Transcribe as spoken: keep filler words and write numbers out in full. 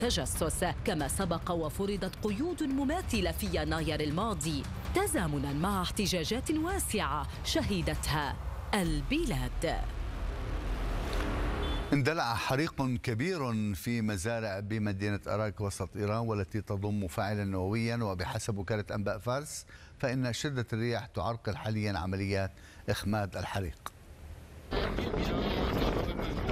التجسس، كما سبق وفرضت قيود مماثلة في يناير الماضي تزامنا مع احتجاجات واسعة شهدتها البلاد. اندلع حريق كبير في مزارع بمدينة أراك وسط إيران والتي تضم مفاعلا نوويا، وبحسب وكالة أنباء فارس فإن شدة الرياح تعرقل حاليا عمليات إخماد الحريق.